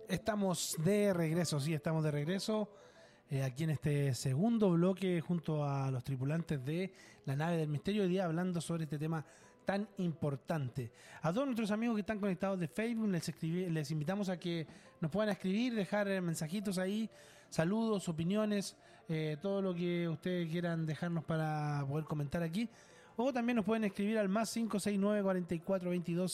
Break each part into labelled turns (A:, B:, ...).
A: Estamos de regreso, sí, estamos de regreso aquí en este segundo bloque junto a los tripulantes de la nave del misterio, hoy día hablando sobre este tema tan importante. A todos nuestros amigos que están conectados de Facebook, les invitamos a que nos puedan escribir, dejar mensajitos ahí, saludos, opiniones, todo lo que ustedes quieran dejarnos para poder comentar aquí. O también nos pueden escribir al más 569 44 22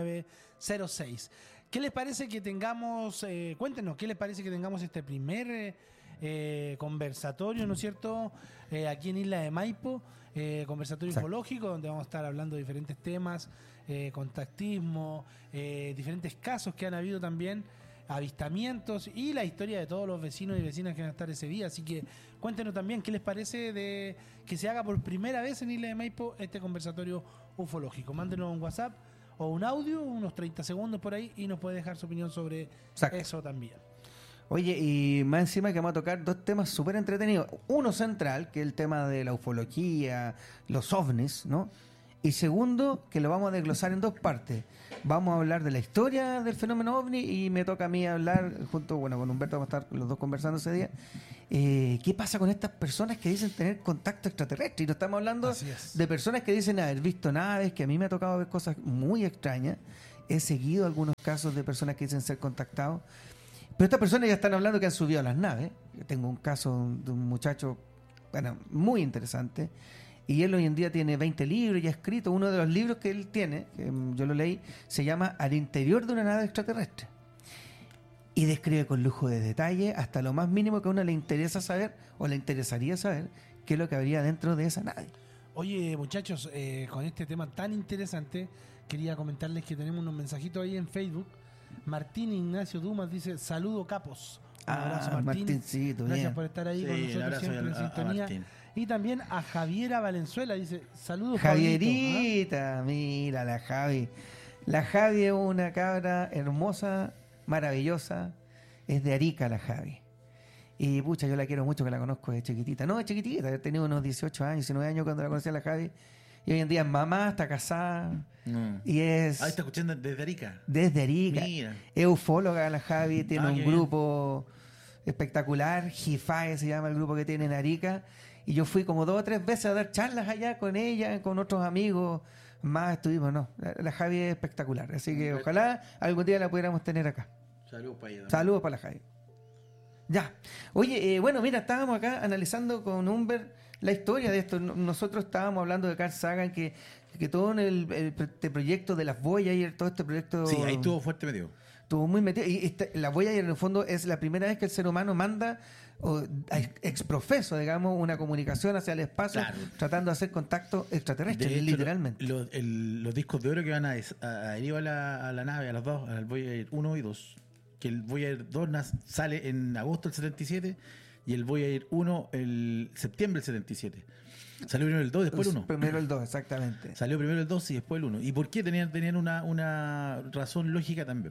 A: 6906. ¿Qué les parece que tengamos, cuéntenos, qué les parece que tengamos este primer conversatorio, ¿no es cierto? Aquí en Isla de Maipo, conversatorio ufológico, donde vamos a estar hablando de diferentes temas, contactismo, diferentes casos que han habido también, avistamientos y la historia de todos los vecinos y vecinas que van a estar ese día. Así que cuéntenos también qué les parece de que se haga por primera vez en Isla de Maipo este conversatorio ufológico. Mándenos un WhatsApp o un audio, unos 30 segundos por ahí, y nos puede dejar su opinión sobre eso también.
B: Oye, y más encima que vamos a tocar dos temas súper entretenidos. Uno central, que es el tema de la ufología, los ovnis, ¿no? Y segundo, que lo vamos a desglosar en dos partes. Vamos a hablar de la historia del fenómeno ovni y me toca a mí hablar, junto con Humberto, vamos a estar los dos conversando ese día. ¿Qué pasa con estas personas que dicen tener contacto extraterrestre? Y no estamos hablando de personas que dicen haber visto naves, que a mí me ha tocado ver cosas muy extrañas. He seguido algunos casos de personas que dicen ser contactados. Pero estas personas ya están hablando que han subido a las naves. Yo tengo un caso de un muchacho, bueno, muy interesante. Y él hoy en día tiene 20 libros y ha escrito. Uno de los libros que él tiene, que yo lo leí, se llama Al interior de una nave extraterrestre. Y describe con lujo de detalle, hasta lo más mínimo que a uno le interesa saber, o le interesaría saber, qué es lo que habría dentro de esa nave.
A: Oye, muchachos, con este tema tan interesante, quería comentarles que tenemos unos mensajitos ahí en Facebook. Martín Ignacio Dumas dice: saludo capos. Un abrazo, Martín.
B: Martincito,
A: gracias
B: bien.
A: por estar ahí con nosotros siempre en sintonía. Y también a Javiera Valenzuela dice: saludos,
B: Javierita, mira la Javi. La Javi es una cabra hermosa, maravillosa. Es de Arica la Javi. Y pucha, yo la quiero mucho, que la conozco de chiquitita. No, de chiquitita, he tenido unos 18 años, 19 años cuando la conocí a la Javi. Y hoy en día es mamá, está casada. Y es...
C: Ah, está escuchando desde Arica.
B: Desde Arica.
C: Mira.
B: Es ufóloga la Javi, tiene un grupo espectacular, Jifae se llama el grupo que tiene en Arica. Y yo fui como 2 o 3 veces a dar charlas allá con ella, con otros amigos. Más estuvimos, no. La Javi es espectacular. Así que ojalá algún día la pudiéramos tener acá.
C: Saludos para ella.
B: Saludos para la Javi. Ya. Oye, bueno, mira, estábamos acá analizando con Humbert la historia de esto. Nosotros estábamos hablando de Carl Sagan, que todo en este proyecto de las Voyager, todo este proyecto...
C: Sí, ahí estuvo fuerte metido.
B: Estuvo muy metido. Y la Voyager en el fondo es la primera vez que el ser humano manda exprofeso, digamos, una comunicación hacia el espacio, claro, tratando de hacer contacto extraterrestre, de hecho, literalmente.
C: Los discos de oro que van a adherir a la nave, a los dos, al Voyager 1 y 2, que el Voyager 2 sale en agosto del 77 y el Voyager 1 el septiembre del 77. Salió primero el 2, después el 1.
B: Primero el 2, exactamente.
C: Salió primero el 2 y después el 1. ¿Y por qué? Tenían una razón lógica también.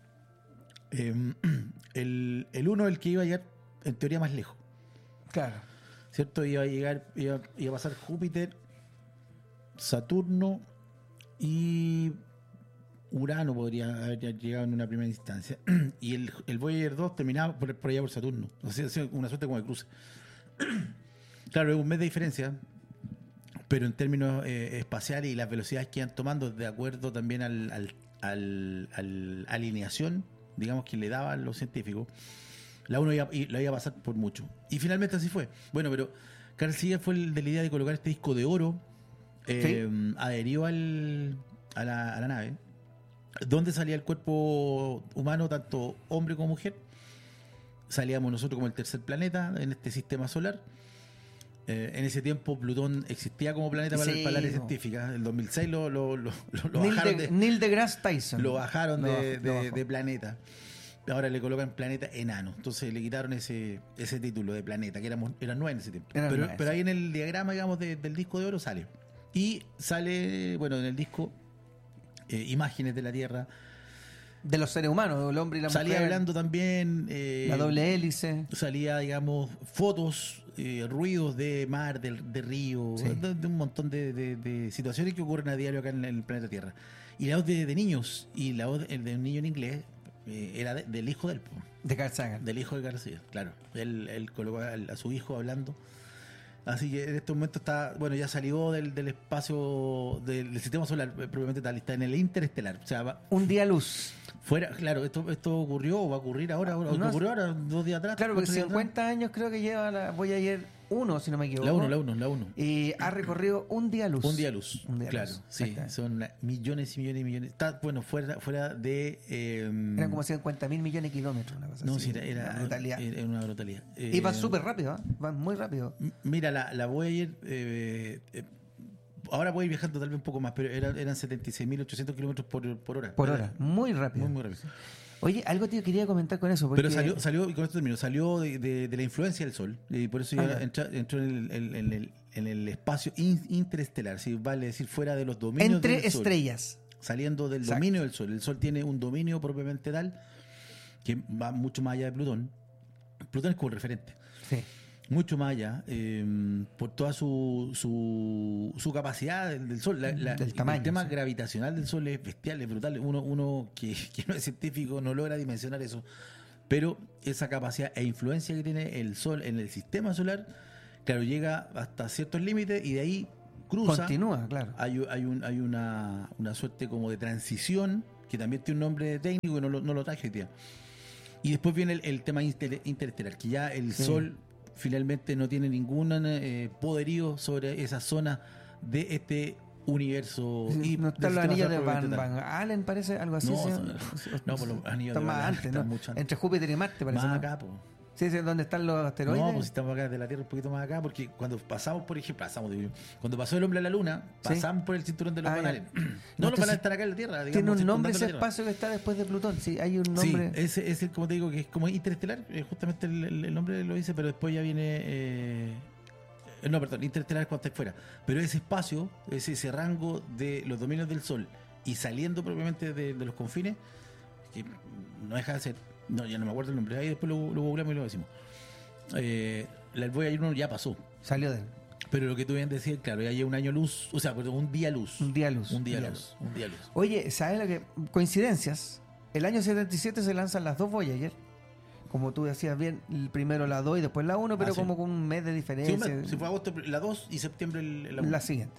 C: El 1 el que iba a llegar en teoría más lejos.
B: Claro.
C: ¿Cierto? Iba a pasar Júpiter, Saturno y Urano podría haber llegado en una primera instancia. Y el Voyager 2 terminaba por allá por Saturno. O sea, una suerte como de cruce. Claro, es un mes de diferencia, pero en términos espaciales y las velocidades que iban tomando, de acuerdo también a la alineación, digamos, que le daban los científicos, la 1 la iba a pasar por mucho. Y finalmente así fue. Bueno, pero Carl Sagan fue el de la idea de colocar este disco de oro, adherido a la nave, donde salía el cuerpo humano, tanto hombre como mujer. Salíamos nosotros como el tercer planeta en este sistema solar. En ese tiempo Plutón existía como planeta para el área científica. En el 2006 lo bajaron
B: Neil deGrasse Tyson.
C: Lo bajaron de planeta. Ahora le colocan planeta enano. Entonces le quitaron ese título de planeta, que eran 9 en ese tiempo. Pero ahí en el diagrama, digamos, del disco de oro sale. Y sale, bueno, en el disco, imágenes de la Tierra.
B: De los seres humanos, el hombre y la mujer.
C: Salía hablando también...
B: la doble hélice.
C: Salía, digamos, fotos, ruidos de mar, de río, de un montón de situaciones que ocurren a diario acá en el planeta Tierra. Y la voz de niños, y la voz de un niño en inglés, era del hijo del
B: De Carl Sagan.
C: del hijo de García, claro. Él colocó a su hijo hablando. Así que en este momento está, bueno, ya salió del espacio del sistema solar, propiamente tal, está en el interestelar. O sea,
B: Un día luz.
C: fuera, claro, esto ocurrió o va a ocurrir ahora,
B: No,
C: ocurrió ahora, 2 días atrás.
B: Claro, porque
C: 4 días
B: 50 años creo que lleva la Voyager 1, si no me
C: atrás.
B: equivoco.
C: La 1.
B: Y ha recorrido un día luz.
C: Un día luz.
B: Un día
C: claro,
B: luz,
C: sí,
B: exactamente.
C: son millones y millones y millones. Está, bueno, fuera de...
B: Eran como 50.000 millones de kilómetros, una cosa
C: no,
B: así.
C: sí, era
B: Una brutalidad.
C: era una brutalidad.
B: Y van súper rápido, ¿eh? Van muy rápido.
C: Mira, la Voyager ahora puede ir viajando tal vez un poco más, pero eran 76.800 kilómetros por hora.
B: Por hora. Muy rápido.
C: Muy rápido.
B: Oye, algo te quería comentar con eso. Porque...
C: Pero salió, y con esto termino, salió de la influencia del Sol, y por eso ya
B: ya.
C: entró en el espacio interestelar, ¿sí? Vale decir, fuera de los dominios
B: Entre
C: del Sol,
B: estrellas.
C: saliendo del
B: Exacto.
C: dominio del Sol. El Sol tiene un dominio propiamente tal que va mucho más allá de Plutón. Plutón es como el referente.
B: Sí.
C: Mucho más allá, por toda su capacidad del Sol.
B: Del tamaño,
C: el tema
B: sí.
C: gravitacional del Sol es bestial, es brutal. Uno que no es científico no logra dimensionar eso. Pero esa capacidad e influencia que tiene el Sol en el sistema solar, claro, llega hasta ciertos límites y de ahí cruza.
B: Continúa, claro.
C: Hay una suerte como de transición, que también tiene un nombre técnico que no lo traje hoy día. Y después viene el tema interestelar, que ya el
B: Sí.
C: Sol finalmente no tiene ningún poderío sobre esa zona de este universo.
B: Sí,
C: y
B: no
C: del
B: están los
C: sistema
B: anillos
C: solar
B: de
C: propiamente
B: Van
C: tal.
B: Allen, parece, algo así.
C: No,
B: ¿sí?
C: no, por los anillos
B: Están
C: de
B: más
C: Van Allen
B: antes,
C: están
B: ¿no?
C: mucho antes.
B: Entre Júpiter y Marte, parece.
C: Más
B: ¿no?
C: acá, po.
B: Sí, sí, ¿dónde están los asteroides?
C: No, pues estamos acá de la Tierra un poquito más acá, porque cuando pasamos, por ejemplo, cuando pasó el hombre a la Luna,
B: Sí.
C: pasamos por el cinturón de los
B: Ah,
C: Van
B: ya.
C: Allen.
B: No,
C: No, los
B: entonces,
C: Van Allen están acá en la Tierra, digamos,
B: Tiene un nombre
C: circundando
B: ese
C: la Tierra.
B: espacio que está después de Plutón. Sí, hay un
C: Sí,
B: nombre.
C: ese es el, como te digo, que es como interestelar, justamente el nombre lo dice, pero después ya viene... no, perdón, interestelar es cuando está fuera. Pero ese espacio, ese rango de los dominios del Sol y saliendo propiamente de los confines, que no deja de ser... No, ya no me acuerdo el nombre, ahí después lo googleamos y lo decimos. La Voyager 1 ya pasó.
B: Salió de él.
C: Pero lo que tú bien decías, claro, ya lleva un año luz, o sea, perdón, un día luz.
B: Un día luz.
C: Un día luz. Un día luz.
B: Oye, ¿sabes lo que? Coincidencias. El año 77 se lanzan las dos Voyager. Como tú decías bien, primero la 2 y después la 1, pero
C: sí.
B: como con un mes de
C: Sí,
B: diferencia.
C: si fue agosto, la 2 y septiembre la 1.
B: La siguiente.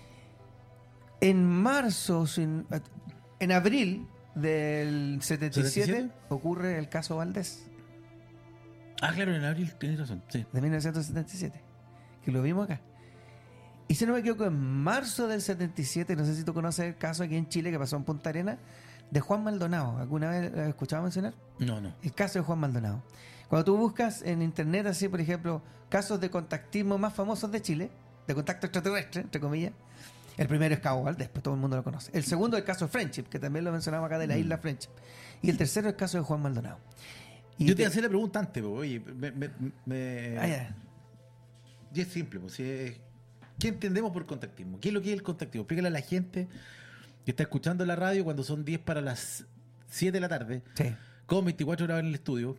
B: En marzo, en abril del 77,
C: ¿77?
B: ocurre el caso Valdés,
C: Ah, claro, en abril, tienes razón, sí.
B: de 1977, que lo vimos acá. Y si no me equivoco, en marzo del 77, no sé si tú conoces el caso aquí en Chile que pasó en Punta Arenas, de Juan Maldonado. ¿Alguna vez lo has escuchado mencionar?
C: No.
B: El caso de Juan Maldonado. Cuando tú buscas en internet, así, por ejemplo, casos de contactismo más famosos de Chile, de contacto extraterrestre, entre comillas, el primero es Cabo Valdés, pues todo el mundo lo conoce. El segundo es el caso de Friendship, que también lo mencionamos acá de la isla Friendship. Y el tercero es el caso de Juan Maldonado. Y
C: Yo te hacía la pregunta antes, pues, oye,
B: Ah, ya.
C: y es simple, pues, ¿qué entendemos por contactismo? ¿Qué es lo que es el contactismo? Explícale a la gente que está escuchando la radio cuando son 10 para las 7 de la tarde,
B: Sí.
C: con 24 horas en el estudio,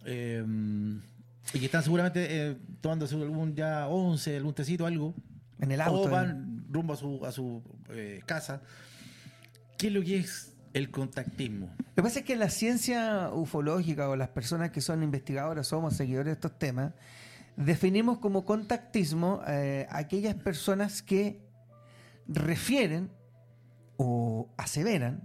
C: y que están seguramente tomándose algún ya 11, algún tecito, algo,
B: En el auto.
C: o van rumbo a su casa. ¿Qué es lo que es el contactismo?
B: Lo que pasa es que la ciencia ufológica o las personas que son investigadoras, somos seguidores de estos temas, definimos como contactismo aquellas personas que refieren o aseveran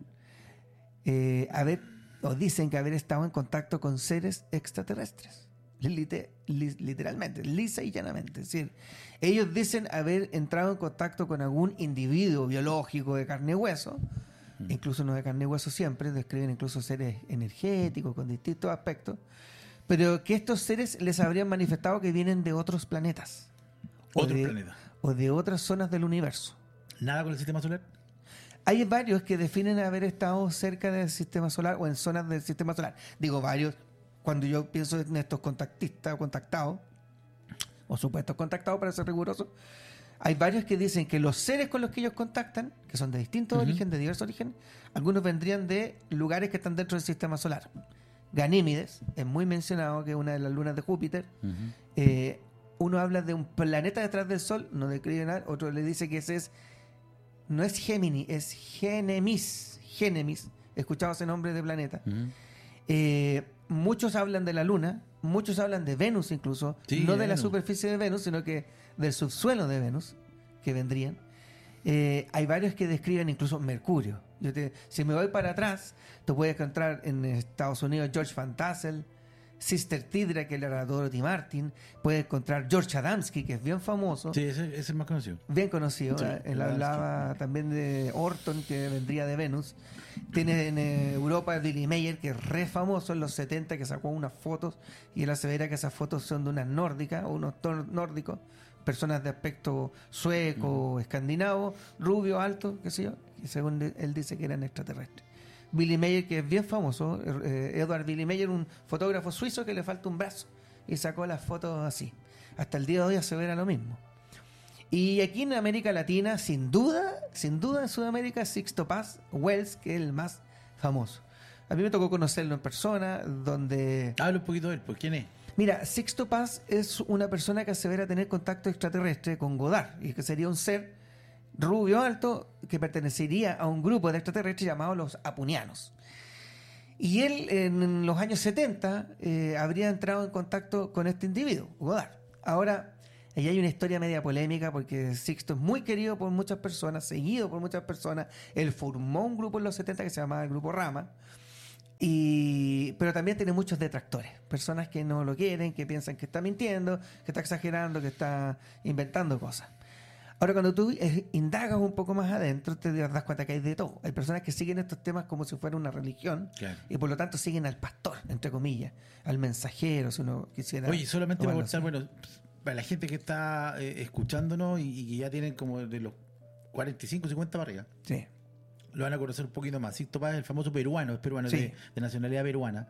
B: o dicen que haber estado en contacto con seres extraterrestres. Literalmente, lisa y llanamente. Es decir, ellos dicen haber entrado en contacto con algún individuo biológico de carne y hueso, incluso no de carne y hueso siempre, describen incluso seres energéticos con distintos aspectos, pero que estos seres les habrían manifestado que vienen de otros planetas.
C: Otro planeta.
B: O de otras zonas del universo.
C: ¿Nada con el sistema solar?
B: Hay varios que definen haber estado cerca del sistema solar o en zonas del sistema solar. Digo varios, cuando yo pienso en estos contactistas o contactados, o supuestos contactados para ser riguroso, hay varios que dicen que los seres con los que ellos contactan, que son de distintos orígenes, de diversos orígenes, algunos vendrían de lugares que están dentro del sistema solar. Ganímedes es muy mencionado, que es una de las lunas de Júpiter. Uno habla de un planeta detrás del Sol, no describe nada. Otro le dice que ese es, no es Gémini, es Génemis. Génemis, escuchado ese nombre de planeta. Muchos hablan de la Luna, muchos hablan de Venus incluso,
C: Sí,
B: no de la
C: Venus.
B: superficie de Venus, sino que del subsuelo de Venus, que vendrían. Hay varios que describen incluso Mercurio. Si me voy para atrás, tú puedes encontrar en Estados Unidos George Van Tassel, Sister Tidra, que era Dorothy Martin, puedes encontrar George Adamski, que es bien famoso,
C: Sí, ese es el más conocido.
B: bien conocido.
C: Sí,
B: Él
C: Adamski.
B: hablaba también de Orton, que vendría de Venus. Tiene en Europa Billy Mayer, que es re famoso en los 70, que sacó unas fotos y él asevera que esas fotos son de unas nórdicas o unos nórdicos, personas de aspecto sueco, escandinavo, rubio, alto, qué sé yo, y según él dice que eran extraterrestres. Billy Mayer, que es bien famoso, Edward Billy Mayer, un fotógrafo suizo que le falta un brazo y sacó las fotos así. Hasta el día de hoy se verá lo mismo. Y aquí en América Latina, sin duda en Sudamérica, Sixto Paz Wells, que es el más famoso. A mí me tocó conocerlo en persona, donde...
C: Habla un poquito de él, pues, ¿quién es?
B: Mira, Sixto Paz es una persona que asevera tener contacto extraterrestre con Godard, y que sería un ser rubio alto que pertenecería a un grupo de extraterrestres llamados los Apunianos. Y él en los años 70 habría entrado en contacto con este individuo, Godard. Ahora, ahí hay una historia media polémica porque Sixto es muy querido por muchas personas, seguido por muchas personas. Él formó un grupo en los 70 que se llamaba el Grupo Rama. Pero también tiene muchos detractores, personas que no lo quieren, que piensan que está mintiendo, que está exagerando, que está inventando cosas. Ahora, cuando tú indagas un poco más adentro, te das cuenta que hay de todo. Hay personas que siguen estos temas como si fuera una religión,
C: Claro.
B: y por lo tanto siguen al pastor, entre comillas, al mensajero, si uno quisiera.
C: Oye, solamente para
B: tomarlo
C: cortar,
B: así.
C: bueno, para la gente que está escuchándonos y que ya tienen como de los 45, 50 para arriba,
B: Sí.
C: lo van a conocer un poquito más. Sixto Paz es el famoso peruano, es peruano,
B: Sí.
C: de nacionalidad peruana.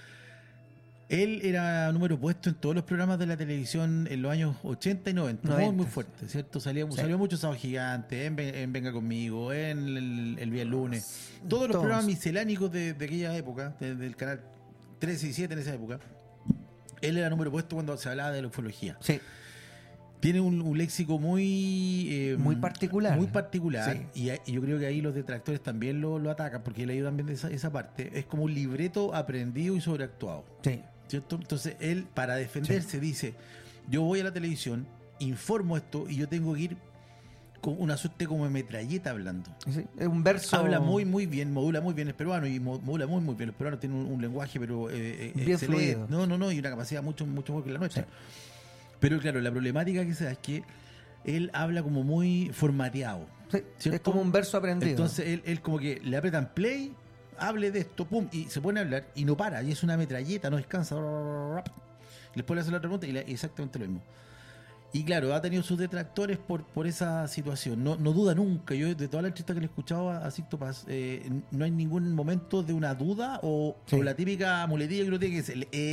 C: Él era número puesto en todos los programas de la televisión en los años 80 y 90, muy
B: 90.
C: fuerte, ¿cierto? Salió
B: Sí.
C: mucho Sábado Gigante, en Venga Conmigo, en el Vía Lunes, todos los
B: Todos.
C: programas miscelánicos de aquella época, del canal 13 y 7 en esa época. Él era número puesto cuando se hablaba de la ufología.
B: Sí.
C: Tiene un léxico muy
B: Muy particular.
C: Muy particular.
B: Sí.
C: Y yo creo que ahí los detractores también lo atacan, porque he leído también de esa parte. Es como un libreto aprendido y sobreactuado,
B: Sí.
C: ¿cierto? Entonces él, para defenderse, dice: yo voy a la televisión, informo esto y yo tengo que ir con una suerte como de metralleta hablando.
B: Sí. Es un verso.
C: Habla muy bien, modula muy bien el peruano y modula muy bien. El peruano tiene un lenguaje, pero
B: Bien
C: excelente.
B: fluido.
C: No, y una capacidad mucho mejor que la nuestra.
B: Sí.
C: Pero claro, la problemática que se da es que él habla como muy formateado.
B: Sí.
C: ¿cierto?
B: Es como un verso aprendido.
C: Entonces él como que le apretan play, hable de esto, pum, y se pone a hablar y no para, y es una metralleta, no descansa. Después le hace la otra pregunta y exactamente lo mismo. Y claro, ha tenido sus detractores por esa situación. No duda nunca. Yo, de toda la entrevista que le he escuchado a Sixto Paz, no hay ningún momento de una duda o la típica muletilla que uno tiene que es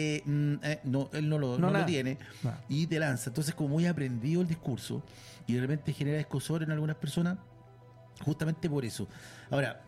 C: no, él no lo
B: nada.
C: tiene.
B: No.
C: Y te lanza. Entonces, como muy aprendido el discurso y de repente genera escozor en algunas personas, justamente por eso. Ahora,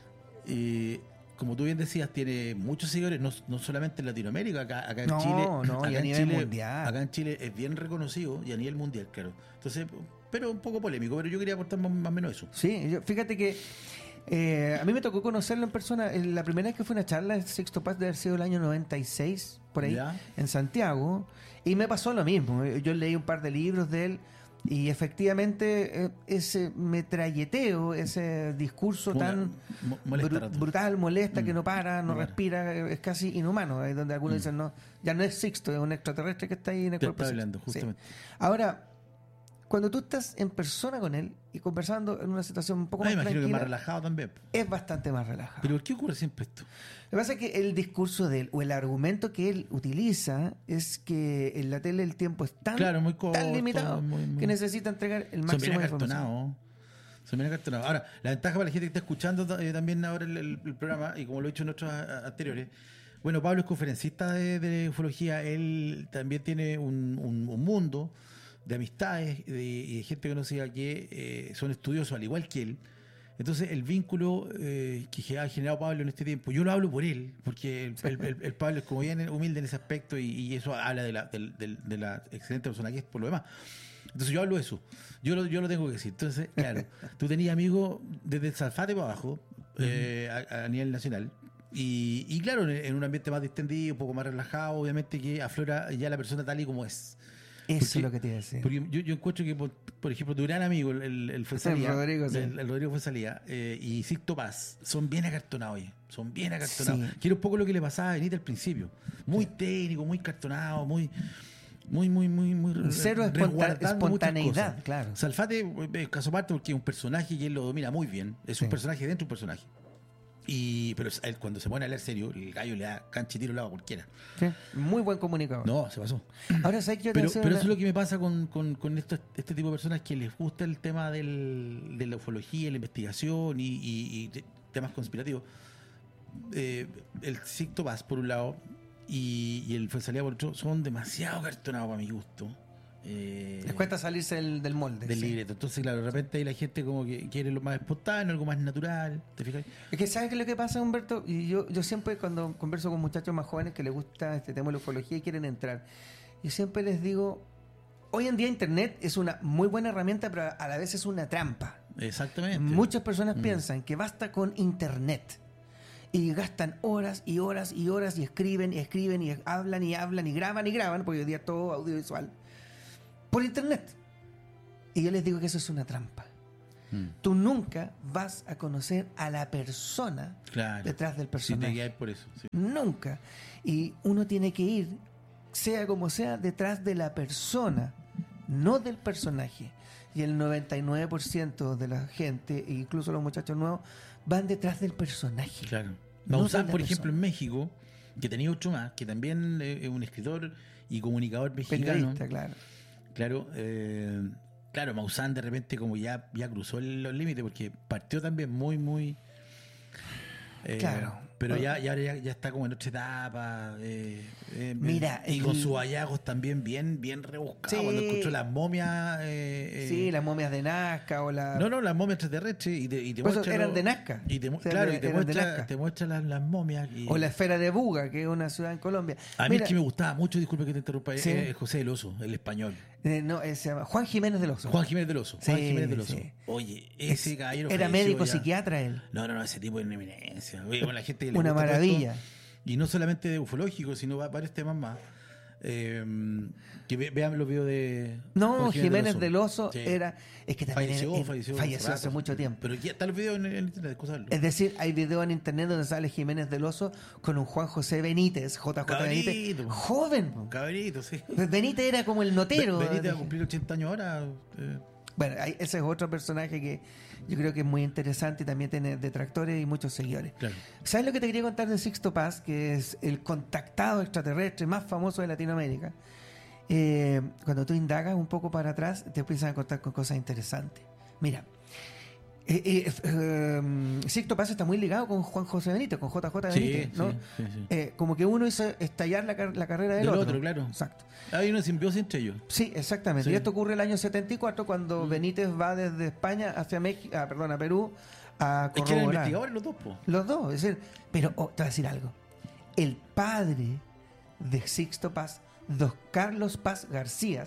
C: como tú bien decías, tiene muchos seguidores, no solamente en Latinoamérica, acá en
B: No,
C: Chile.
B: no, y
C: acá
B: a
C: en
B: nivel
C: Chile,
B: mundial.
C: Acá en Chile es bien reconocido y a nivel mundial, claro. Entonces, pero un poco polémico, pero yo quería aportar más o menos eso.
B: Sí, fíjate que a mí me tocó conocerlo en persona. La primera vez que fue una charla de Sixto Paz debe haber sido el año 96, por ahí,
C: Ya.
B: en Santiago, y me pasó lo mismo. Yo leí un par de libros de él y efectivamente ese metralleteo, ese discurso tan
C: Molesta rato.
B: brutal, molesta, que no para, no
C: No para.
B: respira, es casi inhumano. Ahí donde algunos dicen, no, ya no es Sixto, es un extraterrestre que está ahí en el
C: Te
B: cuerpo.
C: está
B: de
C: hablando,
B: Sixto. Sí.
C: justamente.
B: Ahora, cuando tú estás en persona con él y conversando en una situación un poco
C: Me
B: más
C: imagino que
B: tranquila,
C: más relajado también.
B: es bastante más relajado.
C: Pero ¿por qué ocurre siempre esto?
B: Lo que pasa es que el discurso de él, o el argumento que él utiliza, es que en la tele el tiempo es tan,
C: Claro, muy corto,
B: tan limitado
C: muy-
B: que necesita entregar el
C: Son
B: máximo
C: bien
B: de información.
C: acartonados. Son bien acartonados. Ahora, la ventaja para la gente que está escuchando también ahora el programa, y como lo he dicho en otros anteriores, bueno, Pablo es conferencista de ufología, él también tiene un mundo de amistades y de gente conocida que son estudiosos al igual que él. Entonces el vínculo que ha generado Pablo en este tiempo, yo lo hablo por él, porque el Pablo es como bien humilde en ese aspecto y eso habla de la excelente persona que es por lo demás. Entonces yo hablo de eso, yo lo tengo que decir. Entonces, claro, tú tenías amigos desde el Zafate para abajo, a nivel nacional, Y claro, en un ambiente más distendido, un poco más relajado, obviamente que aflora ya la persona tal y como es.
B: Eso
C: Porque-
B: es lo que te iba a decir.
C: Porque yo encuentro que, por ejemplo, tu gran amigo, el Fuenzalía,
B: Rodrigo, sí.
C: el Rodrigo Fuenzalía, y Sixto Paz, son bien acartonados, oye. Son bien acartonados.
B: Sí.
C: Que era un poco lo que le pasaba a Benítez al principio. Muy técnico, muy cartonado, muy
B: Cero
C: resguardando muchas
B: espontaneidad,
C: cosas.
B: claro.
C: Salfate es caso aparte porque es un personaje y él lo domina muy bien. Es un
B: Sí.
C: personaje dentro de un personaje. Pero él, cuando se pone a hablar serio, el gallo le da cancha y tiro al lado a cualquiera.
B: Sí, muy buen comunicador.
C: No, se pasó.
B: Ahora, ¿sabes qué? Yo te
C: Pero,
B: decía
C: pero
B: una-
C: eso es lo que me pasa con este tipo de personas que les gusta el tema de la ufología, la investigación y temas conspirativos. El Sixto Paz, por un lado, y el Fuenzalía, por otro, son demasiado cartonados para mi gusto.
B: Les cuesta salirse del molde.
C: Del
B: sí.
C: libreto. Entonces, claro, de repente ahí la gente como que quiere lo más espontáneo, algo más natural. ¿Te fijas?
B: Es que ¿sabes qué es lo que pasa, Humberto? Y yo siempre cuando converso con muchachos más jóvenes que les gusta este tema de la ufología y quieren entrar, yo siempre les digo, hoy en día Internet es una muy buena herramienta, pero a la vez es una trampa.
C: Exactamente.
B: Muchas personas piensan que basta con Internet y gastan horas y horas y horas y escriben y escriben y hablan y hablan y graban, porque hoy día es todo audiovisual, por Internet. Y yo les digo que eso es una trampa. Tú nunca vas a conocer a la persona
C: Claro.
B: detrás del
C: Sí, te
B: personaje.
C: guías por eso. Sí.
B: Nunca. Y uno tiene que ir, sea como sea, detrás de la persona, no del personaje. Y el 99% de la gente, e incluso los muchachos nuevos, van detrás del personaje.
C: Claro.
B: No
C: Maussan,
B: de la
C: por ejemplo,
B: persona.
C: en México, que tenía otro más, que también es un escritor y comunicador mexicano.
B: Periodista, claro.
C: Claro, Maussan de repente como ya cruzó los límites porque partió también muy
B: Claro.
C: pero ya está como en otra etapa.
B: Mira,
C: y con sus hallazgos también bien rebuscados.
B: Sí.
C: Cuando encontró las momias.
B: Sí, las momias de Nazca o la...
C: No, las momias extraterrestres. Y te
B: Por eso
C: muestra
B: eran
C: lo-
B: de Nazca.
C: Y te,
B: O sea,
C: claro, y te
B: eran de
C: muestra,
B: Nazca.
C: te muestra las momias. Y,
B: O la esfera de Buga, que es una ciudad en Colombia.
C: a mí
B: Mira,
C: el que me gustaba mucho, disculpe que te interrumpa,
B: Sí.
C: es José del Oso, el español.
B: no, se llama Juan Jiménez del Oso.
C: Juan Jiménez del Oso.
B: Sí,
C: Juan Jiménez del Oso.
B: sí.
C: Oye, ese caballero
B: Era
C: falleció
B: médico
C: ya.
B: psiquiatra él.
C: No, ese tipo de una eminencia. Oye, con la gente que le
B: Una
C: gusta todo
B: maravilla.
C: esto, y no solamente de ufológico, sino varios temas más. Que vean los videos de.
B: No,
C: Juan
B: Jiménez del Oso
C: Sí.
B: era... Es que también
C: Falleció
B: hace
C: rato.
B: mucho tiempo.
C: Pero ya están los videos en internet, cosa
B: Es decir, hay videos en internet donde sale Jiménez del Oso con un Juan José Benítez, JJ Benítez,
C: Cabrito.
B: joven.
C: Un cabrito, sí.
B: Pues Benítez era como el notero.
C: Benítez va a cumplir 80 años ahora.
B: Bueno, ese es otro personaje que yo creo que es muy interesante y también tiene detractores y muchos seguidores.
C: Claro.
B: ¿Sabes lo que te quería contar de Sixto Paz? Que es el contactado extraterrestre más famoso de Latinoamérica. Cuando tú indagas un poco para atrás, te empiezan a contar con cosas interesantes. Mira, Sixto Paz está muy ligado con Juan José Benítez, con JJ Benítez, ¿no?
C: sí.
B: Como que uno hizo estallar la carrera del otro.
C: Claro.
B: Exacto.
C: Hay una simbiosis entre ellos.
B: Sí, exactamente.
C: Sí.
B: Y esto ocurre el año 74 cuando Benítez va desde España hacia México, a Perú a
C: Es que eran
B: corroborar.
C: investigadores los dos, po.
B: Los dos, es decir, pero te voy a decir algo. El padre de Sixto Paz, don Carlos Paz García,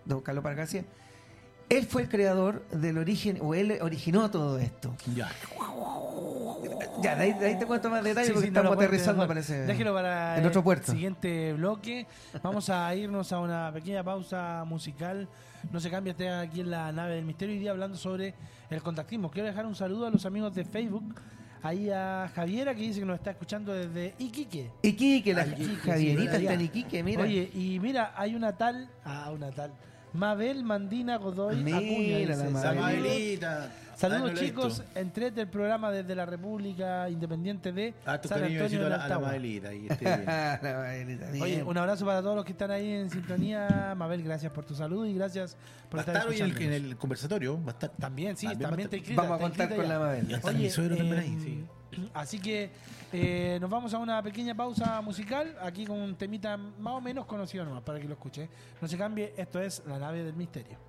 B: él fue el creador del origen, o él originó todo esto.
C: Ya.
B: Ya, de ahí te cuento más detalles
A: Sí,
B: porque
A: sí, no
B: estamos
A: lo cuente,
B: aterrizando,
A: no.
B: parece.
A: Déjelo para
B: en otro puerto.
A: el siguiente bloque. Vamos a irnos a una pequeña pausa musical. No se cambia, esté aquí en la nave del misterio. Hoy día hablando sobre el contactismo. Quiero dejar un saludo a los amigos de Facebook. Ahí a Javiera, que dice que nos está escuchando desde Iquique.
B: Iquique, la
A: Iquique,
B: Javierita
A: sí,
B: está en
A: allá.
B: Iquique, mira.
A: Oye, y mira, hay una tal Mabel Mandina Godoy
B: Mira
A: Acuña.
B: la
A: dice,
B: Mabel.
C: Samuelita.
A: Saludos
C: Ah, no lo he
A: chicos,
C: visto.
A: entrete el programa desde la República Independiente de
C: Tu
A: San
C: cariño
A: Antonio
C: besito
A: de
C: a la
A: Altagua.
C: Mabelita. Y esté bien.
B: La Mabelita, bien.
A: Oye, un abrazo para todos los que están ahí en sintonía. Mabel, gracias por tu salud y gracias por
C: Va a
A: estar
C: estar hoy en
A: escuchándonos.
C: el conversatorio. Va a estar.
A: También, sí,
C: También va a
A: también
C: estar-
A: te inscrita.
B: Vamos a
A: está
B: contar
A: inscrita
B: con
A: ya.
B: la Mabel.
C: Ya está mi suegro también ahí, sí.
A: Así que nos vamos a una pequeña pausa musical, aquí con un temita más o menos conocido nomás, para que lo escuche. No se cambie, esto es La Nave del Misterio.